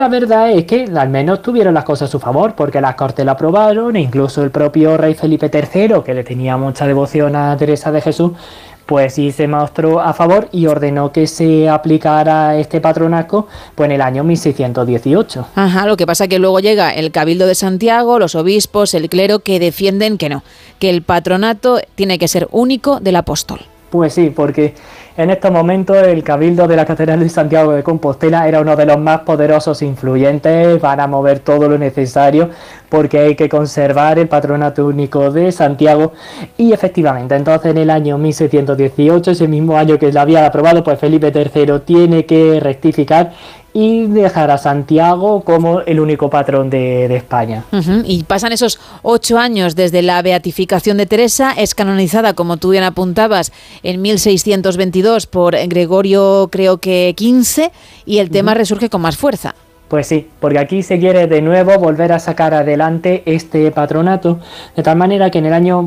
La verdad es que al menos tuvieron las cosas a su favor, porque las Cortes lo aprobaron, e incluso el propio rey Felipe III, que le tenía mucha devoción a Teresa de Jesús, pues sí se mostró a favor y ordenó que se aplicara este patronazgo pues en el año 1618. Ajá, lo que pasa que luego llega el Cabildo de Santiago, los obispos, el clero, que defienden que no, que el patronato tiene que ser único del apóstol. Pues sí, porque en estos momentos el Cabildo de la Catedral de Santiago de Compostela era uno de los más poderosos e influyentes, van a mover todo lo necesario porque hay que conservar el patronato único de Santiago. Y efectivamente, entonces en el año 1618, ese mismo año que lo había aprobado, pues Felipe III tiene que rectificar y dejar a Santiago como el único patrón de España. Y pasan esos 8 años desde la beatificación de Teresa, es canonizada, como tú bien apuntabas, en 1622 por Gregorio, creo que 15, y el tema resurge con más fuerza. Pues sí, porque aquí se quiere de nuevo volver a sacar adelante este patronato, de tal manera que en el año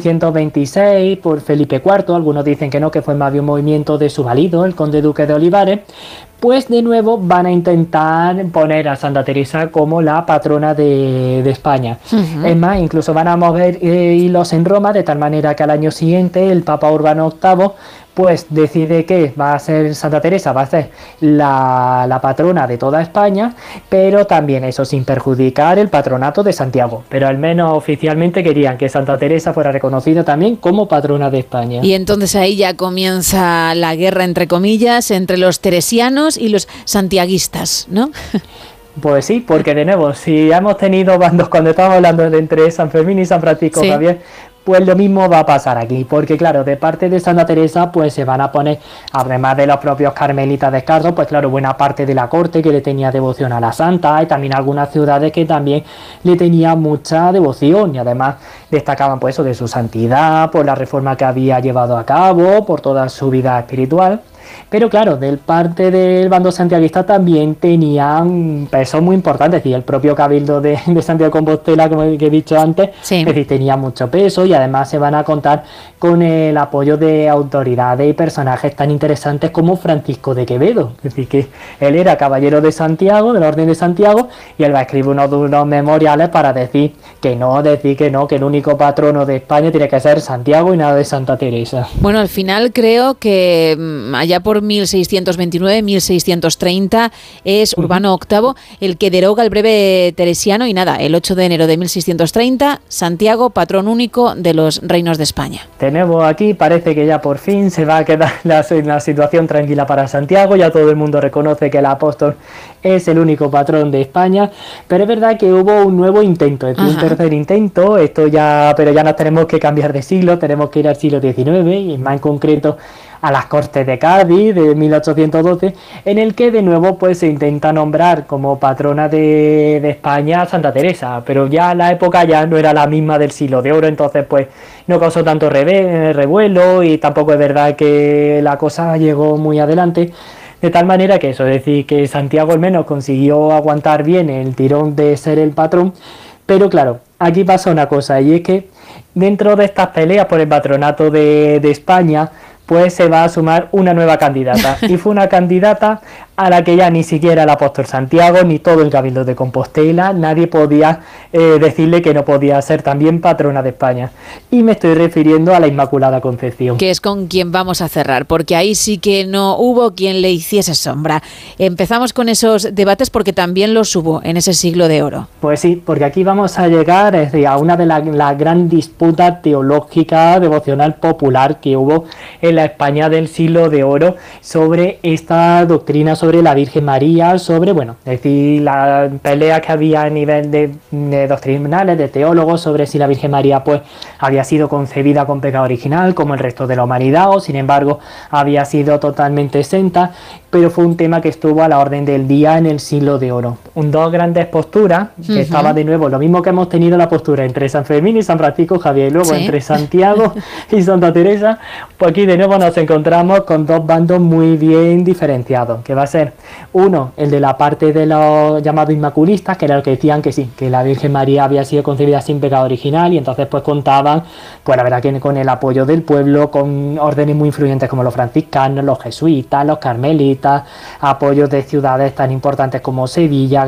1626, por Felipe IV, algunos dicen que no, que fue más bien un movimiento de su valido, el conde duque de Olivares, pues de nuevo van a intentar poner a Santa Teresa como la patrona de España. Es más, incluso van a mover hilos en Roma, de tal manera que al año siguiente el Papa Urbano VIII pues decide que va a ser Santa Teresa, va a ser la patrona de toda España, pero también eso sin perjudicar el patronato de Santiago. Pero al menos oficialmente querían que Santa Teresa fuera reconocida también como patrona de España. Y entonces ahí ya comienza la guerra, entre comillas, entre los teresianos y los santiaguistas, ¿no? Pues sí, porque de nuevo, si hemos tenido bandos cuando estamos hablando de entre San Fermín y San Francisco Javier, pues lo mismo va a pasar aquí, porque claro, de parte de Santa Teresa pues se van a poner, además de los propios carmelitas descalzos, pues claro, buena parte de la corte que le tenía devoción a la santa, y también algunas ciudades que también le tenían mucha devoción, y además destacaban pues eso de su santidad, por la reforma que había llevado a cabo, por toda su vida espiritual. Pero claro, del parte del bando santiaguista también tenían pesos muy importantes, es decir, el propio Cabildo de Santiago de Compostela, como he dicho antes, es decir, tenía mucho peso, y además se van a contar con el apoyo de autoridades y personajes tan interesantes como Francisco de Quevedo, es decir, que él era caballero de Santiago, de la Orden de Santiago, y él va a escribir unos memoriales para decir que no, que el único patrono de España tiene que ser Santiago y nada de Santa Teresa. Bueno, al final creo que allá por 1629, 1630 es Urbano VIII el que deroga el breve teresiano, y nada, el 8 de enero de 1630, Santiago, patrón único de los reinos de España. Tenemos aquí, parece que ya por fin se va a quedar la situación tranquila para Santiago, ya todo el mundo reconoce que el apóstol es el único patrón de España, pero es verdad que hubo un nuevo intento, es decir, un tercer intento, pero ya nos tenemos que cambiar de siglo, tenemos que ir al siglo XIX, y más en concreto a las Cortes de Cádiz de 1812, en el que de nuevo pues se intenta nombrar como patrona de España a Santa Teresa, pero ya la época ya no era la misma del siglo de oro, entonces pues no causó tanto revuelo, y tampoco es verdad que la cosa llegó muy adelante. De tal manera que eso, es decir, que Santiago al menos consiguió aguantar bien el tirón de ser el patrón, pero claro, aquí pasa una cosa, y es que dentro de estas peleas por el patronato de España, pues se va a sumar una nueva candidata, y fue una candidata a la que ya ni siquiera el apóstol Santiago ni todo el Cabildo de Compostela, nadie podía decirle que no podía ser también patrona de España, y me estoy refiriendo a la Inmaculada Concepción, que es con quien vamos a cerrar, porque ahí sí que no hubo quien le hiciese sombra. Empezamos con esos debates porque también los hubo en ese siglo de oro. Pues sí, porque aquí vamos a llegar a una de las gran disputas teológica devocional popular que hubo en la España del siglo de oro sobre esta doctrina sobre la Virgen María, sobre, es decir, la pelea que había a nivel de doctrinales, de teólogos, sobre si la Virgen María pues había sido concebida con pecado original como el resto de la humanidad, o sin embargo había sido totalmente exenta, pero fue un tema que estuvo a la orden del día en el siglo de oro. Dos grandes posturas, que estaba de nuevo, lo mismo que hemos tenido la postura entre San Fermín y San Francisco Javier, y luego entre Santiago y Santa Teresa, pues aquí de nuevo nos encontramos con dos bandos muy bien diferenciados, que va a ser ser. Uno, el de la parte de los llamados inmaculistas, que era lo que decían que sí, que la Virgen María había sido concebida sin pecado original, y entonces pues contaban, pues la verdad que con el apoyo del pueblo, con órdenes muy influyentes como los franciscanos, los jesuitas, los carmelitas, apoyos de ciudades tan importantes como Sevilla,